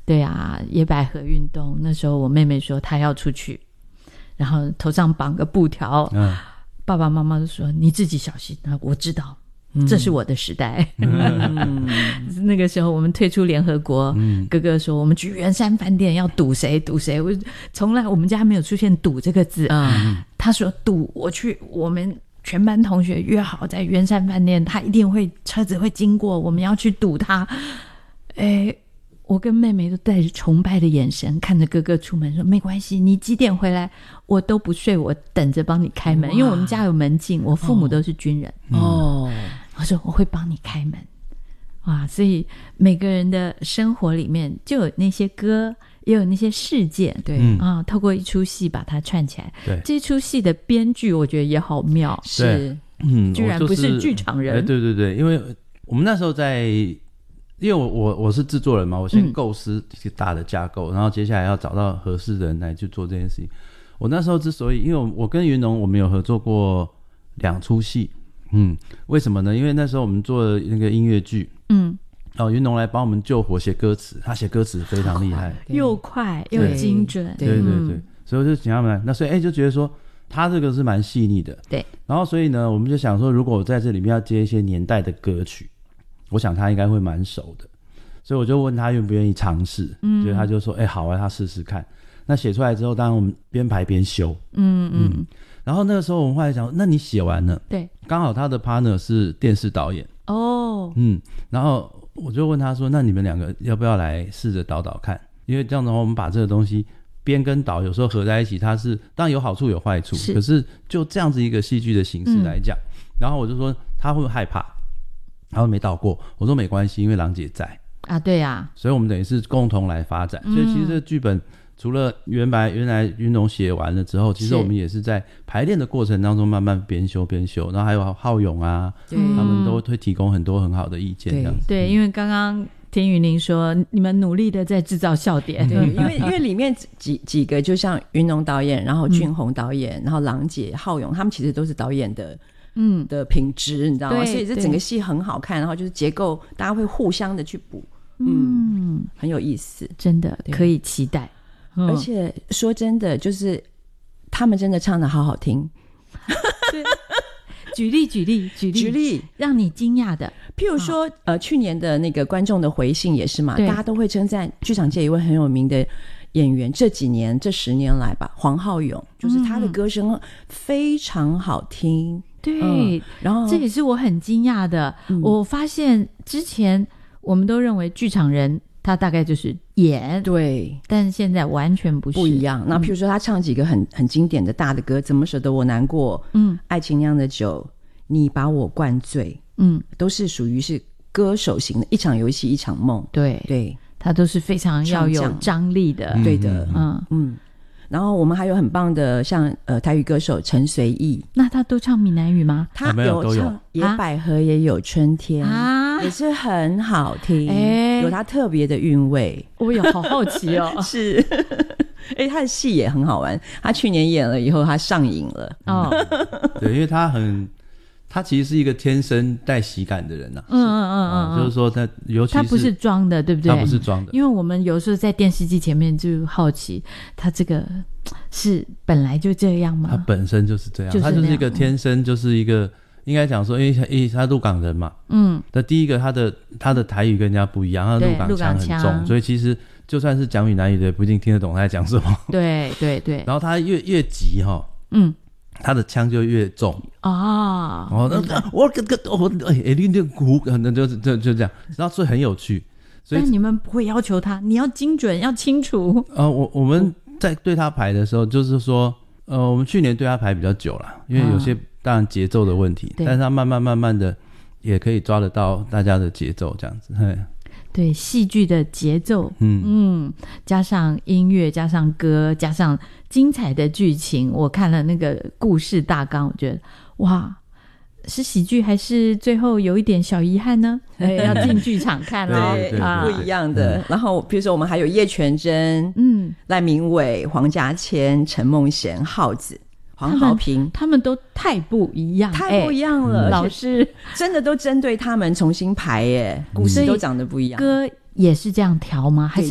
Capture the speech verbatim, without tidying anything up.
对啊，野百合运动，那时候我妹妹说她要出去，然后头上绑个布条，嗯，爸爸妈妈都说你自己小心，我知道这是我的时代、嗯、那个时候我们退出联合国、嗯、哥哥说我们去圆山饭店要赌谁赌谁，我从来我们家没有出现赌这个字、嗯、他说赌我去，我们全班同学约好在圆山饭店，他一定会车子会经过，我们要去赌他。哎，我跟妹妹都带着崇拜的眼神看着哥哥出门，说没关系，你几点回来我都不睡，我等着帮你开门，因为我们家有门禁，我父母都是军人哦、嗯，我说我会帮你开门。哇，所以每个人的生活里面就有那些歌，也有那些事件，对、嗯、啊，透过一出戏把它串起来。对，这出戏的编剧我觉得也好妙，是， 嗯， 居然不是剧场人。 就是欸、对对对，因为我们那时候在，因为我我我是制作人嘛，我先构思一个大的架构、嗯，然后接下来要找到合适的人来去做这件事情。我那时候之所以，因为我跟云农我们有合作过两出戏。嗯，为什么呢？因为那时候我们做那个音乐剧，嗯，哦，云农来帮我们救火写歌词，他写歌词非常厉害， 又快又精准， 对对 对, 对、嗯，所以我就请他们来，那所以哎、欸、就觉得说他这个是蛮细腻的，对，然后所以呢，我们就想说，如果我在这里面要接一些年代的歌曲，我想他应该会蛮熟的，所以我就问他愿不愿意尝试，嗯，所以他就说，哎、欸，好啊，他试试看。那写出来之后，当然我们边排边修，嗯嗯。然后那个时候我们后来讲，那你写完了，对，刚好他的 partner 是电视导演哦，嗯，然后我就问他说，那你们两个要不要来试着导导看？因为这样的话，我们把这个东西编跟导有时候合在一起，它是当然有好处有坏处，是可是就这样子一个戏剧的形式来讲、嗯，然后我就说他会不会害怕？他说没导过，我说没关系，因为郎姐在啊，对啊， 所以我们等于是共同来发展，嗯、所以其实这个剧本。除了原来原来云农写完了之后，其实我们也是在排练的过程当中慢慢边修边修，然后还有浩勇啊，他们都会提供很多很好的意见这样子。 对，因为刚刚听云林说你们努力的在制造笑点， 对，因为因为里面几几个就像云农导演，然后俊宏导演、嗯、然后郎姐、浩勇，他们其实都是导演的嗯的品质，你知道吗？所以这整个戏很好看，然后就是结构大家会互相的去补，嗯，嗯很有意思， 真的可以期待。 而且说真的，就是他们真的唱得好好听。 对，举例举例举例举例， 让你惊讶的， 譬如说、哦、呃，去年的那个观众的回信也是嘛，大家都会称赞剧场界一位很有名的演员，这几年这十年来吧，黄浩勇，就是他的歌声非常好听。嗯、 对、嗯，然后这也是我很惊讶的、嗯。我发现之前我们都认为剧场人。他大概就是演，对，但是现在完全不是不一样。那譬如说他唱几个很很经典的大的歌，怎么舍得我难过，嗯，爱情酿的酒，你把我灌醉，嗯，都是属于是歌手型的，一场游戏一场梦， 对对， 他都是非常要有张力的， 对的，嗯嗯。然后我们还有很棒的像呃台语歌手陈随意， 那他都唱闽南语吗？ 他有唱野百合也有春天啊，也是很好听，欸、有他特别的韵味。 我有好好奇哦， 是，哎，他的戏也很好玩。他去年演了以后，他上瘾了哦。 对，因为他很。他其实是一个天生带喜感的人呐、啊，嗯嗯嗯嗯、呃，就是说他尤其是他不是装的，对不对？ 他不是装的， 因为我们有时候在电视机前面就好奇，他这个是本来就这样吗？ 他本身就是这样，就是、他就是一个天生就是一个，应该讲说，因为因为他鹿港人嘛，嗯，那第一个他的他的台语跟人家不一样，他的鹿港腔很重，所以其实就算是讲闽南语的，不一定听得懂他在讲什么。 对对对， 然后他越越急哈，嗯。他的腔就越重啊，然后那我跟跟我哎哎，你那鼓可能就就就这样，然后所以很有趣。所以但你们不会要求他，你要精准，要清楚。 呃，我我们在对他排的时候，就是说，呃，我们去年对他排比较久了，因为有些当然节奏的问题，但是他慢慢慢慢的也可以抓得到大家的节奏，这样子。嘿， 对，戏剧的节奏，嗯嗯，加上音乐，加上歌，加上精彩的剧情，我看了那个故事大纲，我觉得哇，是喜剧还是最后有一点小遗憾呢？要进剧场看咯。 对，啊、不一样的。嗯、然后比如说我们还有叶全真，嗯，赖明伟、黄家千、陈梦贤、浩子。黄豪平他, 他们都太不一样， 太不一样了、欸嗯、 老师真的都针对他们重新排耶，故事都长得不一样。 歌也是这样调吗？还是